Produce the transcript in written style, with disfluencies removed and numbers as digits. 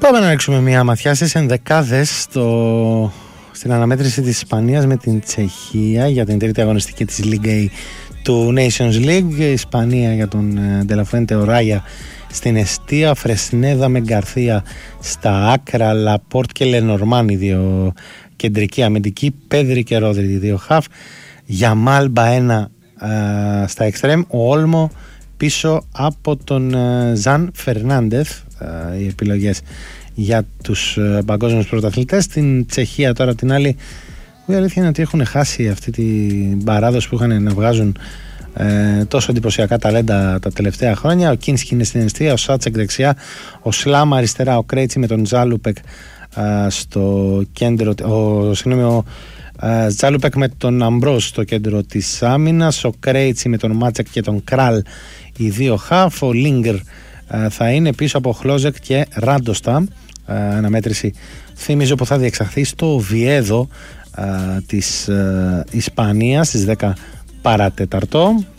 Πάμε να ρίξουμε μια ματιά στις ενδεκάδες στην αναμέτρηση της Ισπανίας με την Τσεχία για την τρίτη αγωνιστική της Liga A του Nations League. Η Ισπανία για τον Ντελαφουέντε Οράγια στην εστία, Φρεσνέδα με Γκαρθία στα άκρα, Λαπόρτ και Λενορμάν οι δύο κεντρικοί αμυντικοί, Πέδρη και Ρόδρυ οι δύο χαφ, Γιαμάλ Μπαένα στα εξτρέμ, ο Όλμο πίσω από τον Ζαν Φερνάντεθ, οι επιλογές για τους παγκόσμιους πρωταθλητές. Στην Τσεχία τώρα την άλλη, η αλήθεια είναι ότι έχουν χάσει αυτή την παράδοση που είχαν να βγάζουν τόσο εντυπωσιακά ταλέντα τα τελευταία χρόνια. Ο Κίνσκι είναι στην εστία, ο Σάτσεκ δεξιά, ο Σλάμα αριστερά, ο Κρέιτσι με τον Τζάλουπεκ στο κέντρο, ο Τζάλουπεκ με τον Αμπρός στο κέντρο της άμυνας, ο Κρέιτσι με τον Μάτσεκ και τον Κράλ οι δύο χαφ, ο Λίγκερ θα είναι πίσω από Χλόζεκ και Ράντοστα. Αναμέτρηση θυμίζω που θα διεξαχθεί στο Οβιέδο της Ισπανίας στις 10 παρατέταρτο.